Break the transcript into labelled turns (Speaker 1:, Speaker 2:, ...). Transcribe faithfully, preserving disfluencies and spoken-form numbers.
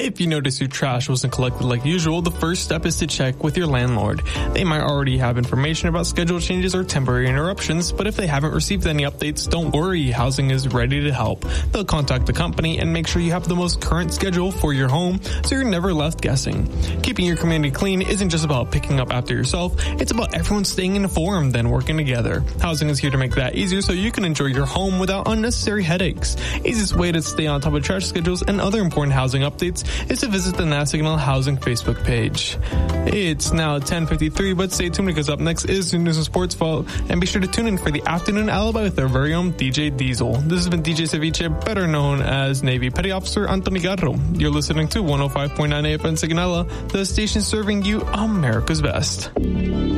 Speaker 1: If you notice your trash wasn't collected like usual, the first step is to check with your landlord. They might already have information about schedule changes or temporary interruptions, but if they haven't received any updates, don't worry, Housing is ready to help. They'll contact the company and make sure you have the most current schedule for your home so you're never left guessing. Keeping your community clean isn't just about picking up after yourself, it's about everyone staying informed and working together. Housing is here to make that easier so you can enjoy your home without unnecessary headaches. Easiest way to stay on top of trash schedules and other important housing updates is to visit the Nasignal Housing Facebook page. It's now ten fifty-three, but stay tuned because up next is the News and Sports Vault, and be sure to tune in for the Afternoon Alibi with our very own D J Diesel. This has been D J Ceviche, better known as Navy Petty Officer Anthony Garro. You're listening to one oh five point nine A F M Signala, the station serving you America's best.